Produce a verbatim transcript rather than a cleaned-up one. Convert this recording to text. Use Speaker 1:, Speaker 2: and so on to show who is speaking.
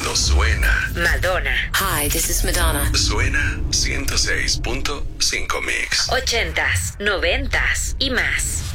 Speaker 1: pero suena.
Speaker 2: Madonna.
Speaker 3: Hi, this is Madonna.
Speaker 1: Suena ciento seis punto cinco Mix.
Speaker 2: Ochentas, noventas y más.